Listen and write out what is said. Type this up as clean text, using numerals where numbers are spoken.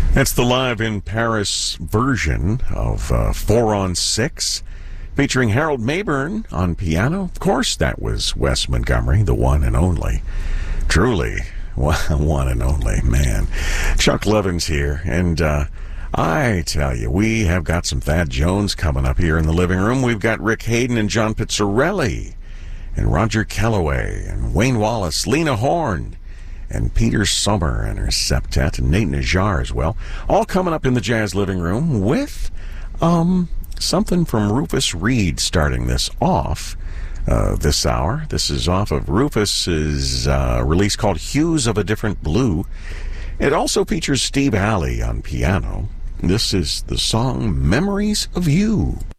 That's the live in Paris version of 4 on 6, featuring Harold Mayburn on piano. Of course, that was Wes Montgomery, the one and only. Truly, one and only, man. Chuck Levins here, and I tell you, we have got some Thad Jones coming up here in the living room. We've got Rick Hayden and John Pizzarelli, and Roger Kellaway, and Wayne Wallace, Lena Horne, and Peter Sommer and her septet, and Nate Najjar as well. All coming up in the Jazz Living Room with something from Rufus Reid starting this off this hour. This is off of Rufus's release called Hues of a Different Blue. It also features Steve Alley on piano. This is the song Memories of You.